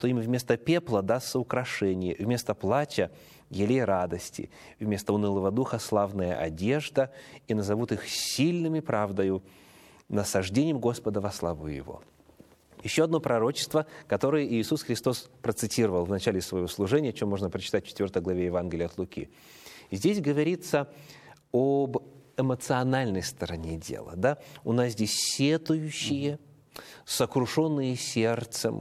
то им вместо пепла дастся украшение, вместо плача елей радости, вместо унылого духа славная одежда, и назовут их сильными правдою, насаждением Господа во славу Его». Еще одно пророчество, которое Иисус Христос процитировал в начале своего служения, о чем можно прочитать в 4 главе Евангелия от Луки. Здесь говорится об эмоциональной стороне дела. Да? У нас здесь сетующие, сокрушенные сердцем,